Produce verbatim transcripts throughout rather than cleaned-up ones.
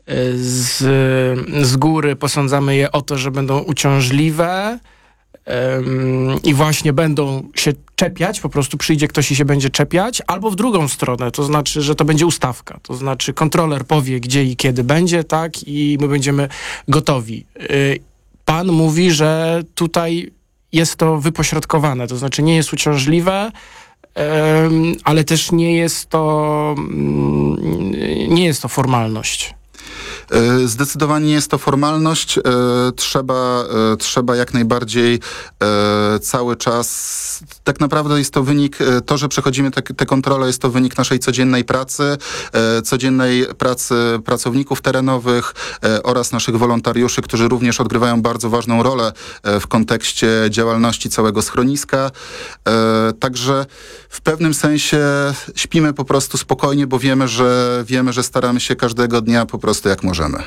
z, z góry posądzamy je o to, że będą uciążliwe um, i właśnie będą się czepiać, po prostu przyjdzie ktoś i się będzie czepiać, albo w drugą stronę, to znaczy, że to będzie ustawka, to znaczy kontroler powie, gdzie i kiedy będzie, tak, i my będziemy gotowi. Pan mówi, że tutaj jest to wypośrodkowane, to znaczy nie jest uciążliwe, ale też nie jest to nie jest to formalność. Zdecydowanie jest to formalność. Trzeba, trzeba jak najbardziej cały czas... Tak naprawdę jest to wynik, to, że przechodzimy te, te kontrole, jest to wynik naszej codziennej pracy, codziennej pracy pracowników terenowych oraz naszych wolontariuszy, którzy również odgrywają bardzo ważną rolę w kontekście działalności całego schroniska. Także w pewnym sensie śpimy po prostu spokojnie, bo wiemy, że wiemy, że staramy się każdego dnia po prostu jak możemy.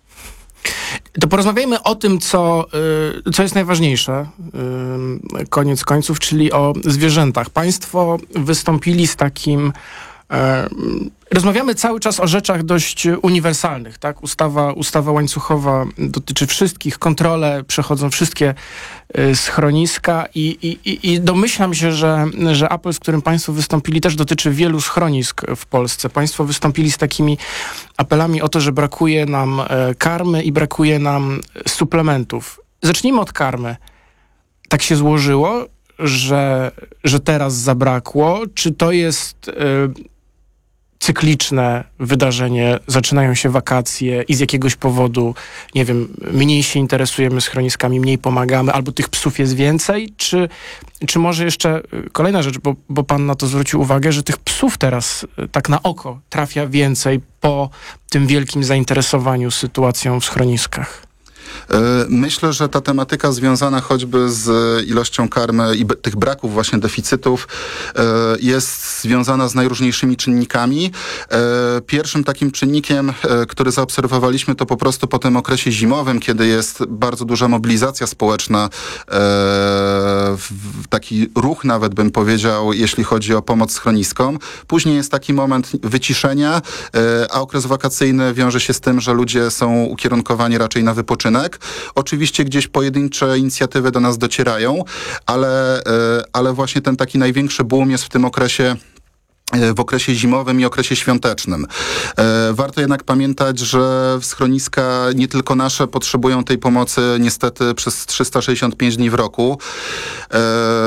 To porozmawiajmy o tym, co, co jest najważniejsze, koniec końców, czyli o zwierzętach. Państwo wystąpili z takim... Rozmawiamy cały czas o rzeczach dość uniwersalnych, tak? Ustawa, ustawa łańcuchowa dotyczy wszystkich, kontrole przechodzą wszystkie schroniska i, i, i domyślam się, że, że apel, z którym państwo wystąpili, też dotyczy wielu schronisk w Polsce. Państwo wystąpili z takimi apelami o to, że brakuje nam karmy i brakuje nam suplementów. Zacznijmy od karmy. Tak się złożyło, że, że teraz zabrakło? Czy to jest... Yy, cykliczne wydarzenie, zaczynają się wakacje i z jakiegoś powodu, nie wiem, mniej się interesujemy schroniskami, mniej pomagamy, albo tych psów jest więcej, czy, czy może jeszcze kolejna rzecz, bo, bo pan na to zwrócił uwagę, że tych psów teraz tak na oko trafia więcej po tym wielkim zainteresowaniu sytuacją w schroniskach. Myślę, że ta tematyka związana choćby z ilością karmy i tych braków właśnie deficytów jest związana z najróżniejszymi czynnikami. Pierwszym takim czynnikiem, który zaobserwowaliśmy, to po prostu po tym okresie zimowym, kiedy jest bardzo duża mobilizacja społeczna, taki ruch nawet bym powiedział, jeśli chodzi o pomoc schroniskom. Później jest taki moment wyciszenia, a okres wakacyjny wiąże się z tym, że ludzie są ukierunkowani raczej na wypoczynek. Oczywiście gdzieś pojedyncze inicjatywy do nas docierają, ale, ale właśnie ten taki największy boom jest w tym okresie w okresie zimowym i okresie świątecznym. E, warto jednak pamiętać, że schroniska nie tylko nasze potrzebują tej pomocy niestety przez trzysta sześćdziesiąt pięć dni w roku. E,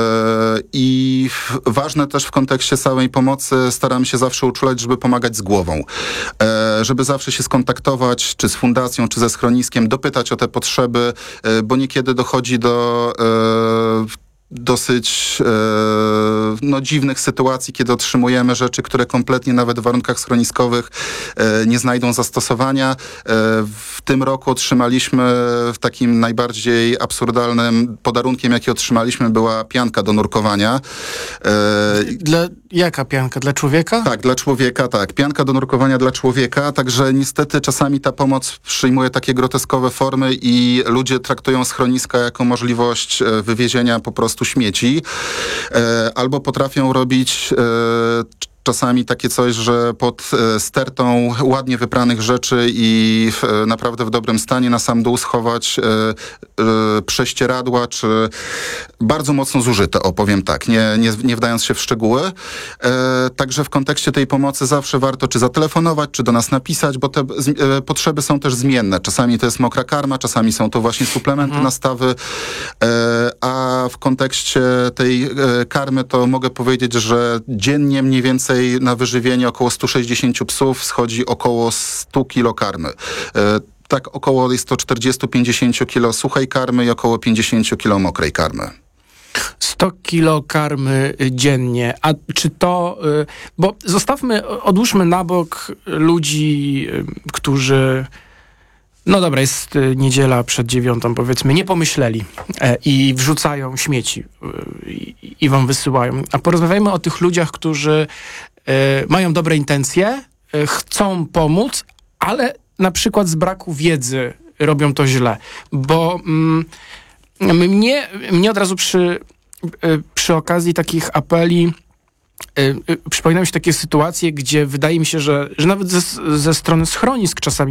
I ważne też w kontekście całej pomocy staramy się zawsze uczulać, żeby pomagać z głową. E, żeby zawsze się skontaktować czy z fundacją, czy ze schroniskiem, dopytać o te potrzeby, e, bo niekiedy dochodzi do e, dosyć e, no, dziwnych sytuacji, kiedy otrzymujemy rzeczy, które kompletnie nawet w warunkach schroniskowych e, nie znajdą zastosowania. E, w tym roku otrzymaliśmy w takim najbardziej absurdalnym podarunkiem, jaki otrzymaliśmy, była pianka do nurkowania. E, dla, jaka pianka? Dla człowieka? Tak, dla człowieka, tak. Pianka do nurkowania dla człowieka, także niestety czasami ta pomoc przyjmuje takie groteskowe formy i ludzie traktują schroniska jako możliwość wywiezienia po prostu śmieci, e, albo potrafią robić e, czasami takie coś, że pod e, stertą ładnie wypranych rzeczy i e, naprawdę w dobrym stanie na sam dół schować e, e, prześcieradła, czy bardzo mocno zużyte, opowiem tak, nie, nie, nie wdając się w szczegóły. E, także w kontekście tej pomocy zawsze warto czy zatelefonować, czy do nas napisać, bo te e, potrzeby są też zmienne. Czasami to jest mokra karma, czasami są to właśnie suplementy, mhm. nastawy, e, a w kontekście tej e, karmy to mogę powiedzieć, że dziennie mniej więcej na wyżywienie około sto sześćdziesiąt psów schodzi około sto kilo karmy. E, tak około jest to czterdzieści do pięćdziesięciu kilo suchej karmy i około pięćdziesiąt kilo mokrej karmy. sto kilo karmy dziennie. A czy to... Bo zostawmy, odłóżmy na bok ludzi, którzy... No dobra, jest niedziela przed dziewiątą, powiedzmy, nie pomyśleli e, i wrzucają śmieci e, i, i wam wysyłają. A porozmawiajmy o tych ludziach, którzy e, mają dobre intencje, e, chcą pomóc, ale na przykład z braku wiedzy robią to źle. Bo mm, mnie, mnie od razu przy, e, przy okazji takich apeli Przypominają się takie sytuacje, gdzie wydaje mi się, że, że nawet ze, ze strony schronisk czasami